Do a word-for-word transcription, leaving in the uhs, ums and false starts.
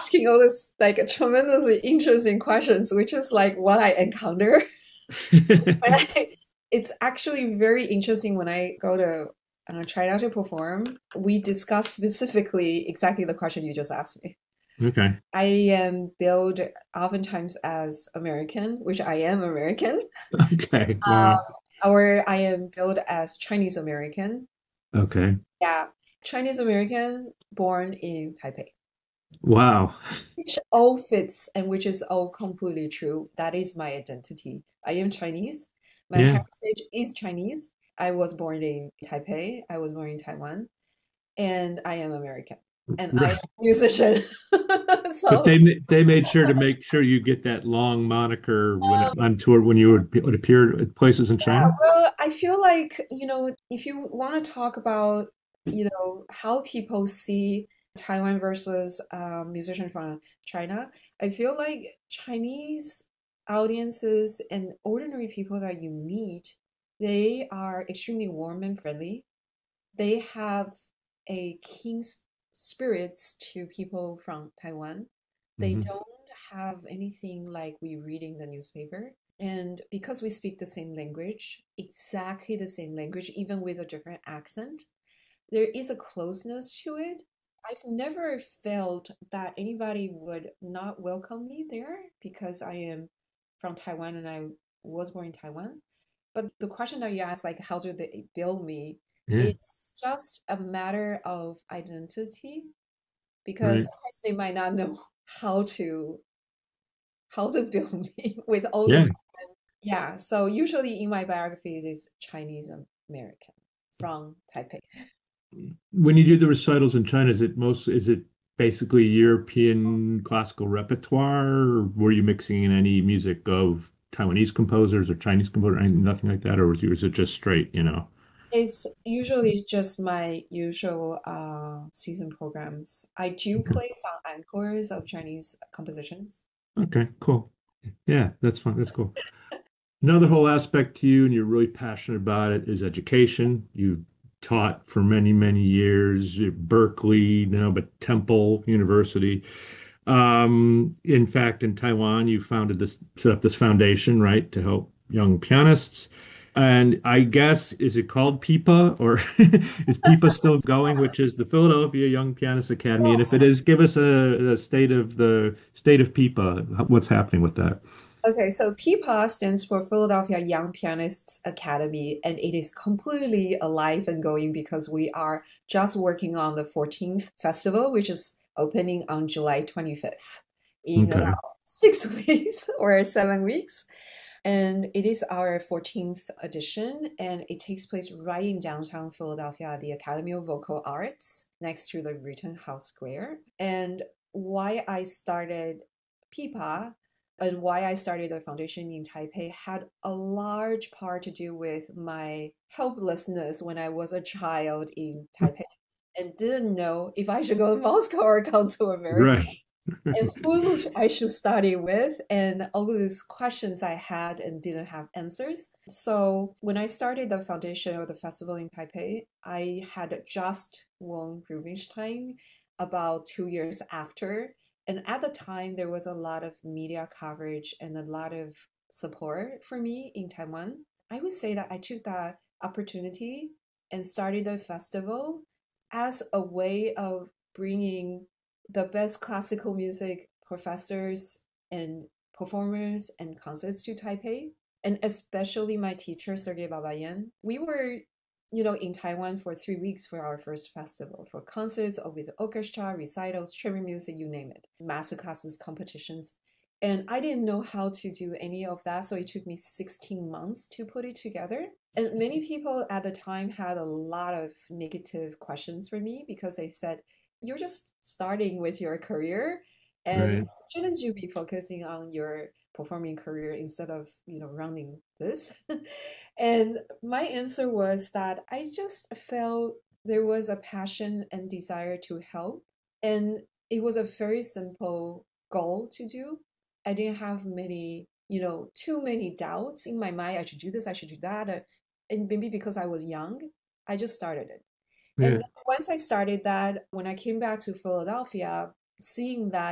asking all this like tremendously interesting questions, which is like what I encounter. When I, it's actually very interesting when I go to uh, China to perform. We discuss specifically exactly the question you just asked me. Okay. I am billed oftentimes as American, which I am American, Okay. uh, Wow. or I am billed as Chinese American. Okay. Yeah, Chinese American born in Taipei. Wow. Which all fits and which is all completely true. That is my identity. I am Chinese. My Yeah. heritage is Chinese. I was born in Taipei. I was born in Taiwan, and I am American. And I am Right. a musician. But So, they ma- they made sure to make sure you get that long moniker when on tour when you would, would appear at places in yeah, China. well, I feel like, you know, if you want to talk about, you know, how people see Taiwan versus um, musician from China, I feel like Chinese audiences and ordinary people that you meet, they are extremely warm and friendly. They have a keen s- spirits to people from Taiwan. They Hmm. don't have anything like we read in the newspaper. And because we speak the same language, exactly the same language, even with a different accent, there is a closeness to it. I've never felt that anybody would not welcome me there because I am from Taiwan and I was born in Taiwan. But the question that you asked, like, how do they build me? Yeah. It's just a matter of identity because Right. sometimes they might not know how to how to build me with all Yeah. this. Yeah, so usually in my biography it is Chinese American from Taipei. When you do the recitals in China, is it most is it basically European classical repertoire, or were you mixing in any music of Taiwanese composers or Chinese composers, anything- nothing like that, or was, was it just straight, you know? It's usually just my usual uh, season programs. I do Okay. play some encores of Chinese compositions. Okay, cool. Yeah, that's fun. That's cool. Another whole aspect to you, and you're really passionate about it, is education. You taught for many, many years at Berkeley, now, but Temple University. Um, in fact, in Taiwan, you founded this, set up this foundation, right, to help young pianists. And I guess, is it called PIPA or is PIPA still going, which is the Philadelphia Young Pianist Academy? And if it Yes. is, give us a, a state of the state of PIPA. What's happening with that? Okay, so P P A stands for Philadelphia Young Pianists Academy, and it is completely alive and going because we are just working on the fourteenth festival, which is opening on July twenty-fifth in Okay. about six weeks or seven weeks. And it is our fourteenth edition, and it takes place right in downtown Philadelphia at the Academy of Vocal Arts next to the Rittenhouse Square. And why I started P P A and why I started the foundation in Taipei had a large part to do with my helplessness when I was a child in Taipei and didn't know if I should go to Moscow or come to America Right. and who I should study with, and all of these questions I had and didn't have answers. So when I started the foundation or the festival in Taipei, I had just won Rubinstein about two years after. And at the time, there was a lot of media coverage and a lot of support for me in Taiwan. I would say that I took that opportunity and started the festival as a way of bringing the best classical music professors and performers and concerts to Taipei, and especially my teacher, Sergei Babayan. We were, you know, in Taiwan for three weeks for our first festival, for concerts or with orchestra, recitals, chamber music, you name it, masterclasses, competitions. And I didn't know how to do any of that, so it took me sixteen months to put it together. And many people at the time had a lot of negative questions for me because they said, you're just starting with your career, and Right. shouldn't you be focusing on your performing career instead of, you know, running this? And my answer was that I just felt there was a passion and desire to help, and it was a very simple goal to do. I didn't have many, you know, too many doubts in my mind. I should do this, I should do that. Uh, and maybe because I was young, I just started it. And Yeah. once I started that, when I came back to Philadelphia, seeing that